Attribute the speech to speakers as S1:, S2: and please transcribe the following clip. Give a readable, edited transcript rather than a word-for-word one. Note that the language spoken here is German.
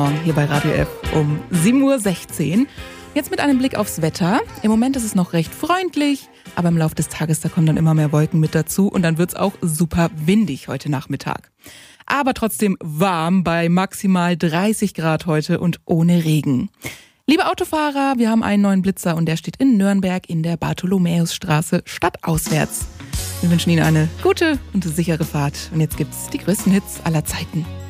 S1: Song hier bei Radio F um 7.16 Uhr. Jetzt mit einem Blick aufs Wetter. Im Moment ist es noch recht freundlich, aber im Laufe des Tages, da kommen dann immer mehr Wolken mit dazu und dann wird's auch super windig heute Nachmittag. Aber trotzdem warm bei maximal 30 Grad heute und ohne Regen. Liebe Autofahrer, wir haben einen neuen Blitzer und der steht in Nürnberg in der Bartholomäusstraße stadtauswärts. Wir wünschen Ihnen eine gute und sichere Fahrt. Und jetzt gibt's die größten Hits aller Zeiten.